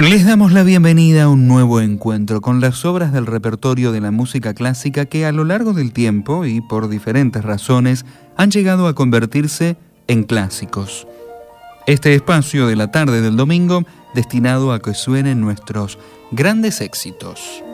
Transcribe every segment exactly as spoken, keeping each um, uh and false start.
Les damos la bienvenida a un nuevo encuentro con las obras del repertorio de la música clásica que a lo largo del tiempo y por diferentes razones han llegado a convertirse en clásicos. Este espacio de la tarde del domingo destinado a que suenen nuestros grandes éxitos.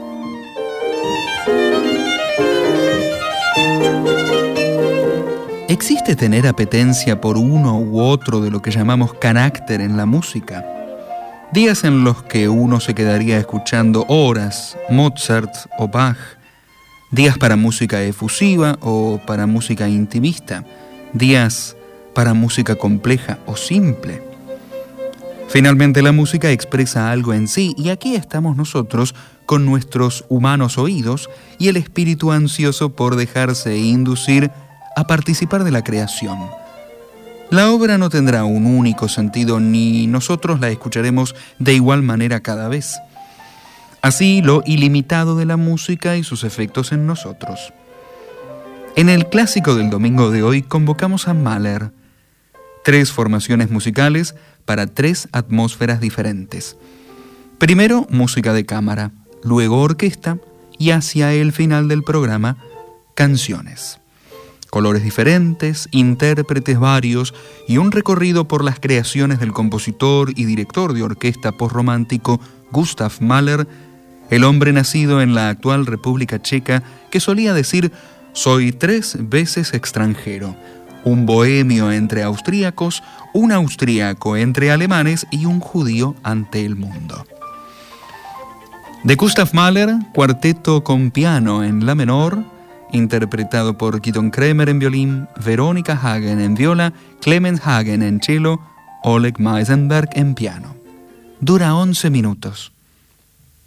¿Existe tener apetencia por uno u otro de lo que llamamos carácter en la música? Días en los que uno se quedaría escuchando horas Mozart o Bach, días para música efusiva o para música intimista, días para música compleja o simple. Finalmente la música expresa algo en sí y aquí estamos nosotros con nuestros humanos oídos y el espíritu ansioso por dejarse inducir a participar de la creación. La obra no tendrá un único sentido ni nosotros la escucharemos de igual manera cada vez. Así lo ilimitado de la música y sus efectos en nosotros. En el clásico del domingo de hoy convocamos a Mahler. Tres formaciones musicales para tres atmósferas diferentes. Primero música de cámara, luego orquesta y hacia el final del programa canciones. Colores diferentes, intérpretes varios y un recorrido por las creaciones del compositor y director de orquesta posromántico Gustav Mahler, el hombre nacido en la actual República Checa que solía decir «Soy tres veces extranjero», un bohemio entre austríacos, un austríaco entre alemanes y un judío ante el mundo. De Gustav Mahler, cuarteto con piano en la menor, interpretado por Gidon Kremer en violín, Veronica Hagen en viola, Clemens Hagen en cello, Oleg Meisenberg en piano. Dura once minutos.